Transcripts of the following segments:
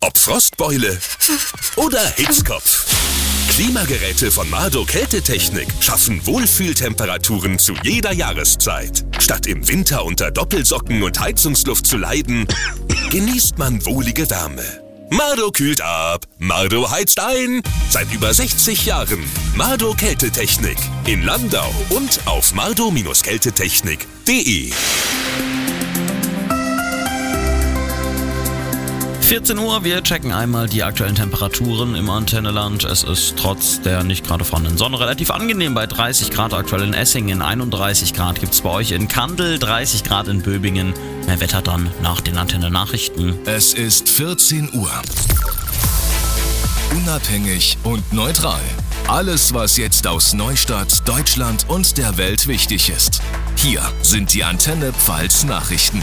Ob Frostbeule oder Hitzkopf. Klimageräte von Mardo Kältetechnik schaffen Wohlfühltemperaturen zu jeder Jahreszeit. Statt im Winter unter Doppelsocken und Heizungsluft zu leiden, genießt man wohlige Wärme. Mardo kühlt ab, Mardo heizt ein. Seit über 60 Jahren. Mardo Kältetechnik in Landau und auf mardo-kältetechnik.de. 14 Uhr, wir checken einmal die aktuellen Temperaturen im Antenneland. Es ist trotz der nicht gerade vorhandenen Sonne relativ angenehm bei 30 Grad aktuell in Essingen, 31 Grad gibt es bei euch in Kandel, 30 Grad in Böbingen. Mehr Wetter dann nach den Antenne-Nachrichten. Es ist 14 Uhr. Unabhängig und neutral. Alles, was jetzt aus Neustadt, Deutschland und der Welt wichtig ist. Hier sind die Antenne Pfalz Nachrichten.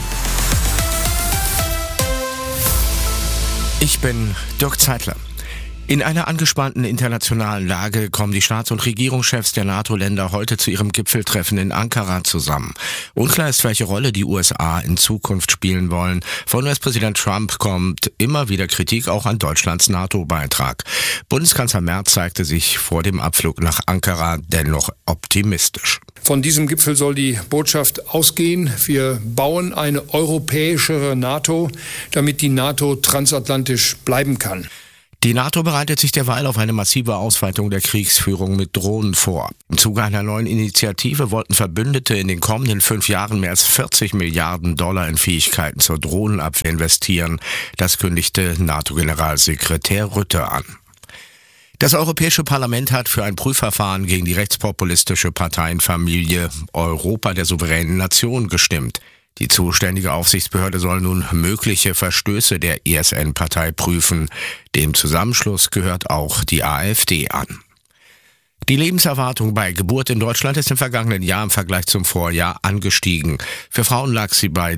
Ich bin Dirk Zeitler. In einer angespannten internationalen Lage kommen die Staats- und Regierungschefs der NATO-Länder heute zu ihrem Gipfeltreffen in Ankara zusammen. Unklar ist, welche Rolle die USA in Zukunft spielen wollen. Von US-Präsident Trump kommt immer wieder Kritik auch an Deutschlands NATO-Beitrag. Bundeskanzler Merz zeigte sich vor dem Abflug nach Ankara dennoch optimistisch. Von diesem Gipfel soll die Botschaft ausgehen: Wir bauen eine europäischere NATO, damit die NATO transatlantisch bleiben kann. Die NATO bereitet sich derweil auf eine massive Ausweitung der Kriegsführung mit Drohnen vor. Im Zuge einer neuen Initiative wollten Verbündete in den kommenden 5 Jahren mehr als 40 Milliarden Dollar in Fähigkeiten zur Drohnenabwehr investieren. Das kündigte NATO-Generalsekretär Rutte an. Das Europäische Parlament hat für ein Prüfverfahren gegen die rechtspopulistische Parteienfamilie Europa der souveränen Nation gestimmt. Die zuständige Aufsichtsbehörde soll nun mögliche Verstöße der ESN-Partei prüfen. Dem Zusammenschluss gehört auch die AfD an. Die Lebenserwartung bei Geburt in Deutschland ist im vergangenen Jahr im Vergleich zum Vorjahr angestiegen. Für Frauen lag sie bei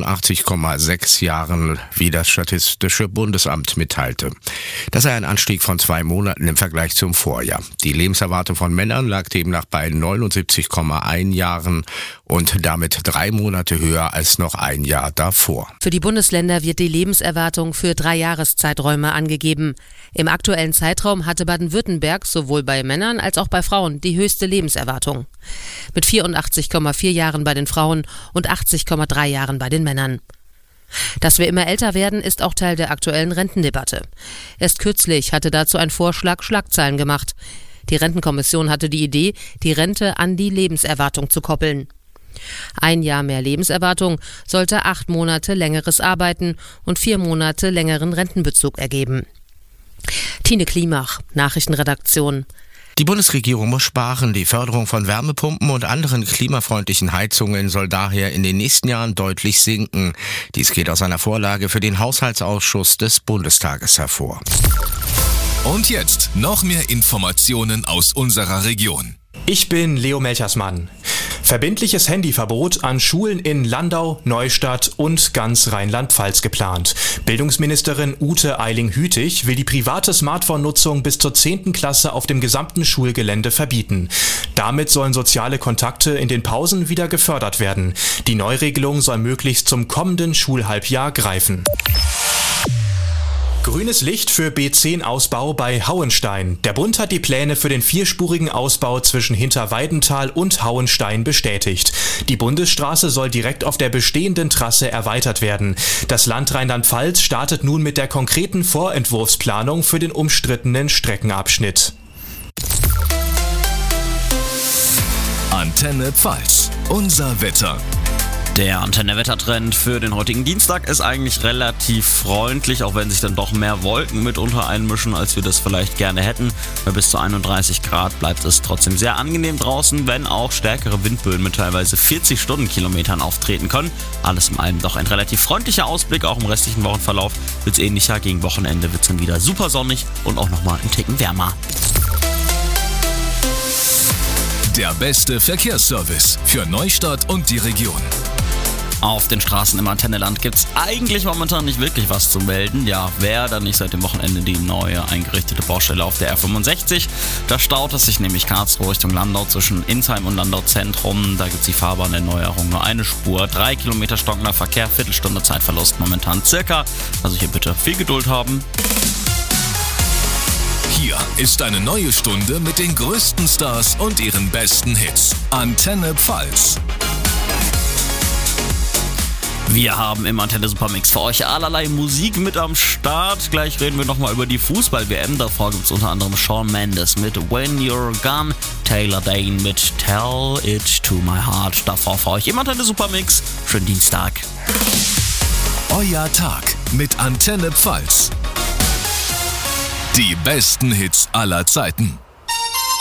83,6 Jahren, wie das Statistische Bundesamt mitteilte. Das sei ein Anstieg von 2 Monaten im Vergleich zum Vorjahr. Die Lebenserwartung von Männern lag demnach bei 79,1 Jahren und damit 3 Monate höher als noch ein Jahr davor. Für die Bundesländer wird die Lebenserwartung für 3 Jahreszeiträume angegeben. Im aktuellen Zeitraum hatte Baden-Württemberg sowohl bei Männern als auch bei Frauen die höchste Lebenserwartung. Mit 84,4 Jahren bei den Frauen und 80,3 Jahren bei den Männern. Dass wir immer älter werden, ist auch Teil der aktuellen Rentendebatte. Erst kürzlich hatte dazu ein Vorschlag Schlagzeilen gemacht. Die Rentenkommission hatte die Idee, die Rente an die Lebenserwartung zu koppeln. 1 Jahr mehr Lebenserwartung sollte 8 Monate längeres Arbeiten und 4 Monate längeren Rentenbezug ergeben. Tine Klimach, Nachrichtenredaktion. Die Bundesregierung muss sparen. Die Förderung von Wärmepumpen und anderen klimafreundlichen Heizungen soll daher in den nächsten Jahren deutlich sinken. Dies geht aus einer Vorlage für den Haushaltsausschuss des Bundestages hervor. Und jetzt noch mehr Informationen aus unserer Region. Ich bin Leo Melchersmann. Verbindliches Handyverbot an Schulen in Landau, Neustadt und ganz Rheinland-Pfalz geplant. Bildungsministerin Ute Eiling-Hütig will die private Smartphone-Nutzung bis zur 10. Klasse auf dem gesamten Schulgelände verbieten. Damit sollen soziale Kontakte in den Pausen wieder gefördert werden. Die Neuregelung soll möglichst zum kommenden Schulhalbjahr greifen. Grünes Licht für B10-Ausbau bei Hauenstein. Der Bund hat die Pläne für den 4-spurigen Ausbau zwischen Hinterweidenthal und Hauenstein bestätigt. Die Bundesstraße soll direkt auf der bestehenden Trasse erweitert werden. Das Land Rheinland-Pfalz startet nun mit der konkreten Vorentwurfsplanung für den umstrittenen Streckenabschnitt. Antenne Pfalz. Unser Wetter. Der Antenne-Wettertrend für den heutigen Dienstag ist eigentlich relativ freundlich, auch wenn sich dann doch mehr Wolken mitunter einmischen, als wir das vielleicht gerne hätten. Bei bis zu 31 Grad bleibt es trotzdem sehr angenehm draußen, wenn auch stärkere Windböen mit teilweise 40 Stundenkilometern auftreten können. Alles in allem doch ein relativ freundlicher Ausblick, auch im restlichen Wochenverlauf wird es ähnlicher. Gegen Wochenende wird es dann wieder super sonnig und auch nochmal einen Ticken wärmer. Der beste Verkehrsservice für Neustadt und die Region. Auf den Straßen im Antenneland gibt's eigentlich momentan nicht wirklich was zu melden. Ja, wer dann nicht seit dem Wochenende die neue eingerichtete Baustelle auf der R65. Da staut es sich nämlich Karlsruhe Richtung Landau zwischen Insheim und Landau Zentrum. Da gibt's die Fahrbahnerneuerung, nur eine Spur, 3 Kilometer stockender Verkehr, Viertelstunde Zeitverlust momentan circa. Also hier bitte viel Geduld haben. Hier ist eine neue Stunde mit den größten Stars und ihren besten Hits. Antenne Pfalz. Wir haben im Antenne Supermix für euch allerlei Musik mit am Start. Gleich reden wir nochmal über die Fußball-WM. Davor gibt es unter anderem Shawn Mendes mit When You're Gone, Taylor Dane mit Tell It To My Heart. Davor für euch im Antenne Supermix. Schönen Dienstag. Euer Tag mit Antenne Pfalz. Die besten Hits aller Zeiten.